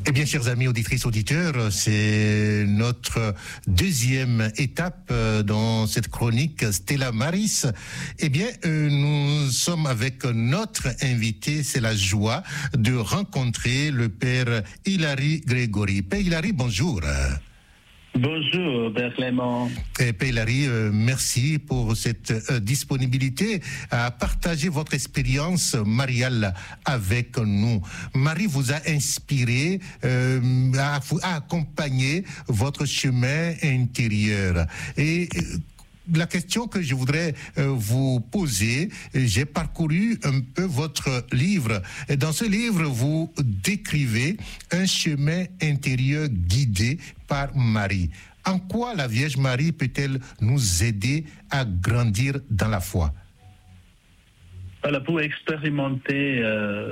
Eh bien, chers amis auditrices, auditeurs, c'est notre deuxième étape dans cette chronique Stella Maris. Eh bien, nous sommes avec notre invité. C'est la joie de rencontrer le père Hilary Grégory. Père Hilary, bonjour. Bonjour, Père Clément. Père Hilary, merci pour cette disponibilité à partager votre expérience mariale avec nous. Marie vous a inspiré à accompagner votre chemin intérieur. Et la question que je voudrais vous poser, j'ai parcouru un peu votre livre. Et dans ce livre, vous décrivez un chemin intérieur guidé par Marie. En quoi la Vierge Marie peut-elle nous aider à grandir dans la foi? Voilà, pour expérimenter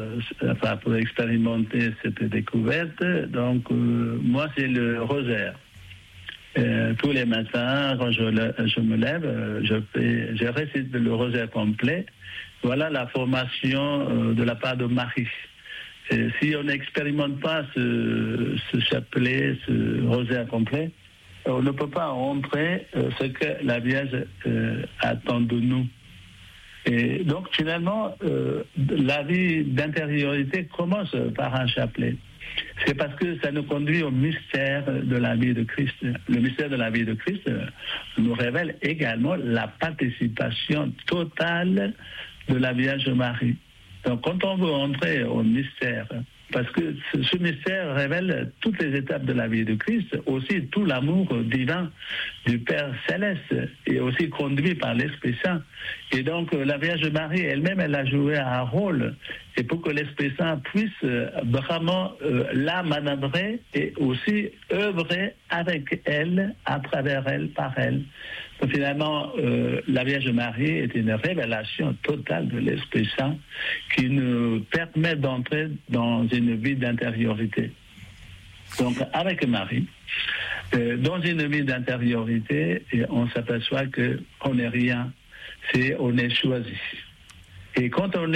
cette découverte, donc moi c'est le rosaire. Tous les matins, quand je me lève, je récite le rosaire complet. Voilà la formation de la part de Marie. Et si on n'expérimente pas ce chapelet, ce rosaire complet, on ne peut pas entrer ce que la Vierge attend de nous. Et donc finalement, la vie d'intériorité commence par un chapelet. C'est parce que ça nous conduit au mystère de la vie de Christ. Le mystère de la vie de Christ nous révèle également la participation totale de la Vierge Marie. Donc quand on veut entrer au mystère, parce que ce mystère révèle toutes les étapes de la vie de Christ, aussi tout l'amour divin du Père Céleste, et aussi conduit par l'Esprit Saint. Et donc la Vierge Marie elle-même, elle a joué un rôle, et pour que l'Esprit Saint puisse vraiment la manœuvrer et aussi œuvrer avec elle, à travers elle, par elle. Donc, finalement, la Vierge Marie est une révélation totale de l'Esprit Saint qui nous permet d'entrer dans une vie d'intériorité. Donc, avec Marie, dans une vie d'intériorité, on s'aperçoit qu'on n'est rien, on est choisi. Et quand on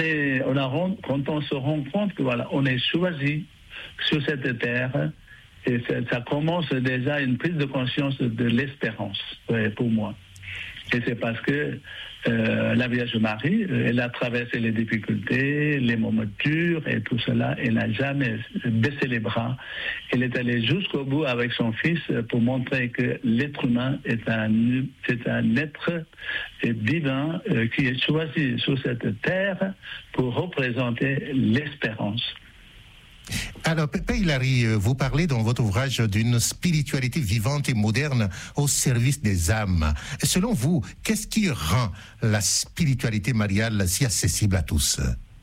se rend compte que voilà, on est choisi sur cette terre, et ça commence déjà une prise de conscience de l'espérance pour moi. Et c'est parce que la Vierge Marie, elle a traversé les difficultés, les moments durs et tout cela. Elle n'a jamais baissé les bras. Elle est allée jusqu'au bout avec son Fils pour montrer que l'être humain c'est un être divin qui est choisi sur cette terre pour représenter l'espérance. Alors, Père Hilary, vous parlez dans votre ouvrage d'une spiritualité vivante et moderne au service des âmes. Selon vous, qu'est-ce qui rend la spiritualité mariale si accessible à tous?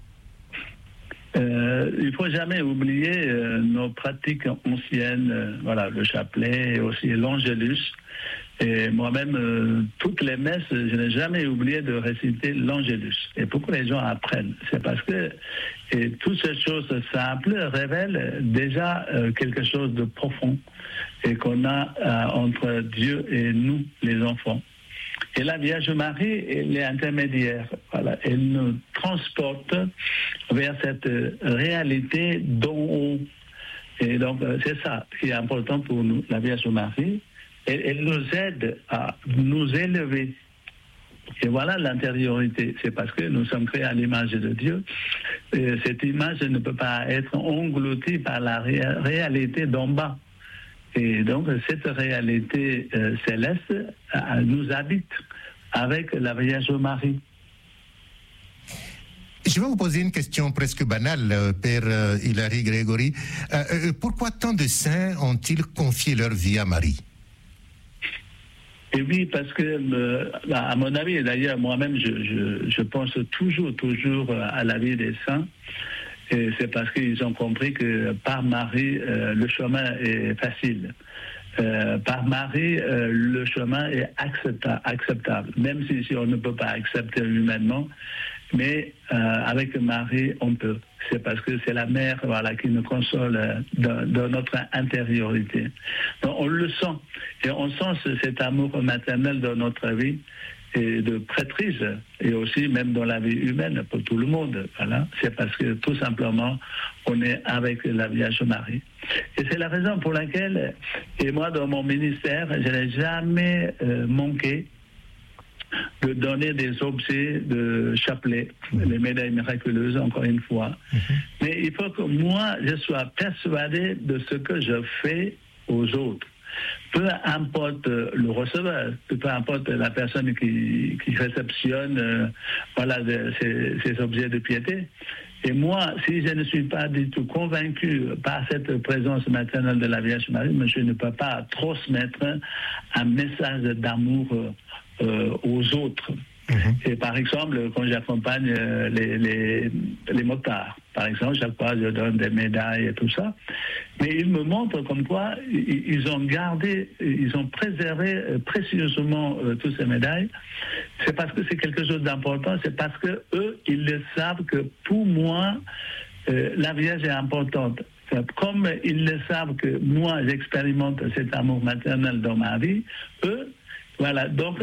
Il ne faut jamais oublier nos pratiques anciennes, voilà, le chapelet et aussi l'angélus. Et moi-même, toutes les messes, je n'ai jamais oublié de réciter l'angélus. Et pourquoi les gens apprennent? C'est parce que toutes ces choses simples révèlent déjà quelque chose de profond et qu'on a entre Dieu et nous, les enfants. Et la Vierge Marie, elle est intermédiaire. Voilà, elle nous transporte vers cette réalité d'en haut. Et donc, c'est ça qui est important pour nous, la Vierge Marie. Elle nous aide à nous élever. Et voilà l'intériorité. C'est parce que nous sommes créés à l'image de Dieu. Et cette image ne peut pas être engloutie par la réalité d'en bas. Et donc, cette réalité céleste nous habite avec la Vierge Marie. Je vais vous poser une question presque banale, Père Hilary Grégory. Pourquoi tant de saints ont-ils confié leur vie à Marie? Et oui, parce que, à mon avis, et d'ailleurs moi-même, je pense toujours à la vie des saints. Et c'est parce qu'ils ont compris que par Marie, le chemin est facile. Par Marie, le chemin est acceptable, même si on ne peut pas accepter humainement. Mais avec Marie, on peut. C'est parce que c'est la mère, voilà, qui nous console dans notre intériorité. Donc, on le sent. Et on sent cet amour maternel dans notre vie. et de prêtrise, et aussi même dans la vie humaine pour tout le monde. Voilà. C'est parce que tout simplement, on est avec la Vierge Marie. Et c'est la raison pour laquelle, et moi dans mon ministère, je n'ai jamais manqué de donner des objets de chapelet, les médailles miraculeuses, encore une fois. Mais il faut que moi, je sois persuadé de ce que je fais aux autres. Peu importe le receveur, peu importe la personne qui réceptionne ces objets de piété. Et moi, si je ne suis pas du tout convaincu par cette présence maternelle de la Vierge Marie, je ne peux pas transmettre un message d'amour aux autres. Et par exemple, quand j'accompagne les motards, par exemple, chaque fois je donne des médailles et tout ça, mais ils me montrent comme quoi ils ont gardé, ils ont préservé précieusement toutes ces médailles. C'est parce que c'est quelque chose d'important, c'est parce que eux, ils le savent que pour moi, la Vierge est importante. Comme ils le savent que moi, j'expérimente cet amour maternel dans ma vie, eux, voilà, donc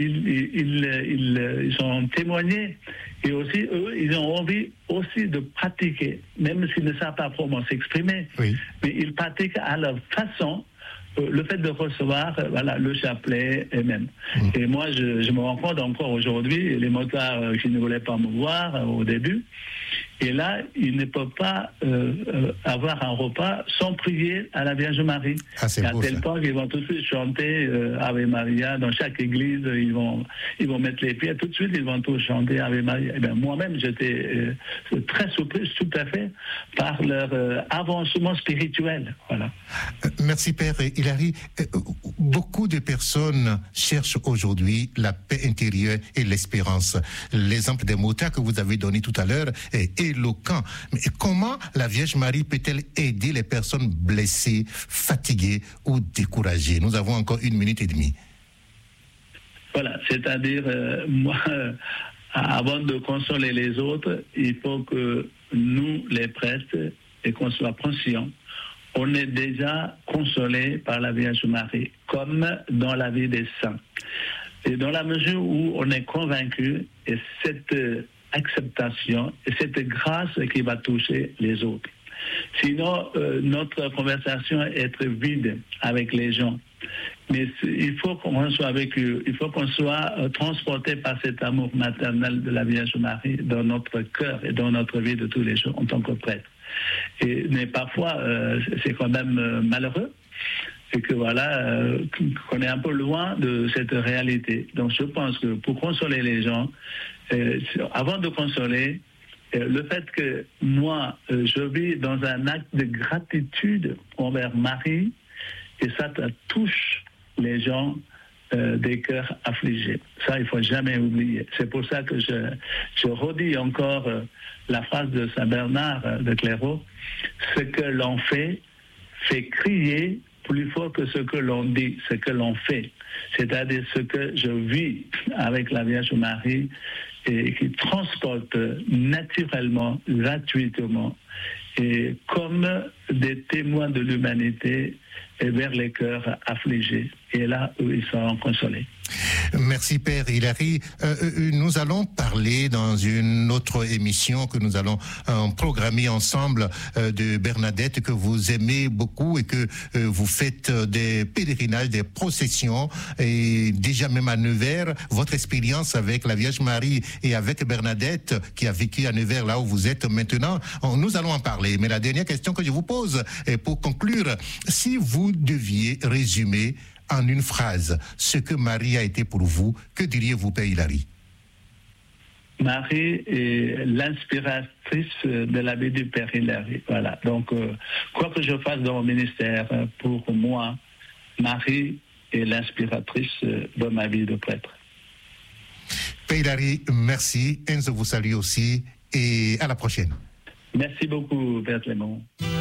ils ont témoigné et aussi eux, ils ont envie aussi de pratiquer, même s'ils ne savent pas comment s'exprimer, mais ils pratiquent à leur façon le fait de recevoir le chapelet et même. Et moi, je me rends compte encore aujourd'hui, les motards qui ne voulaient pas me voir au début, et là, ils ne peuvent pas avoir un repas sans prier à la Vierge Marie. À tel point qu'ils vont tout de suite chanter Ave Maria dans chaque église. Ils vont mettre les pieds tout de suite. Ils vont tous chanter Ave Maria. Et bien, moi-même, j'étais très surprise, tout à fait, par leur avancement spirituel. Voilà. Merci Père Hilary. Beaucoup de personnes cherchent aujourd'hui la paix intérieure et l'espérance. L'exemple des motards que vous avez donné tout à l'heure est éloquent. Mais comment la Vierge Marie peut-elle aider les personnes blessées, fatiguées ou découragées? Nous avons encore 1 minute et demie. Voilà, c'est-à-dire, moi, avant de consoler les autres, il faut que nous, les prêtres, et qu'on soit conscients, on est déjà consolés par la Vierge Marie, comme dans la vie des saints. Et dans la mesure où on est convaincu, et cette acceptation et cette grâce qui va toucher les autres. Sinon, notre conversation est vide avec les gens. Mais il faut qu'on soit avec eux, il faut qu'on soit transporté par cet amour maternel de la Vierge Marie dans notre cœur et dans notre vie de tous les jours en tant que prêtre. Mais parfois, c'est quand même malheureux. C'est que qu'on est un peu loin de cette réalité. Donc je pense que pour consoler les gens, avant de consoler, le fait que moi, je vis dans un acte de gratitude envers Marie, et ça touche les gens des cœurs affligés. Ça, il ne faut jamais oublier. C'est pour ça que je redis encore la phrase de Saint Bernard de Clairvaux, ce que l'on fait crier plus fort que ce que l'on dit, ce que l'on fait. C'est-à-dire ce que je vis avec la Vierge Marie et qui transporte naturellement, gratuitement, et comme des témoins de l'humanité vers les cœurs affligés. Et là, eux, ils seront consolés. Merci Père Hilary. Nous allons parler dans une autre émission que nous allons programmer ensemble de Bernadette, que vous aimez beaucoup et que vous faites des pèlerinages, des processions, et déjà même à Nevers, votre expérience avec la Vierge Marie et avec Bernadette qui a vécu à Nevers, là où vous êtes maintenant, nous allons en parler. Mais la dernière question que je vous pose, et pour conclure, si vous deviez résumer en une phrase ce que Marie a été pour vous, que diriez-vous, Père Hilary? Marie est l'inspiratrice de la vie du Père Hilary. Voilà. Donc, quoi que je fasse dans mon ministère, pour moi, Marie est l'inspiratrice de ma vie de prêtre. Père Hilary, merci. Enzo vous salue aussi et à la prochaine. Merci beaucoup, Père Clément.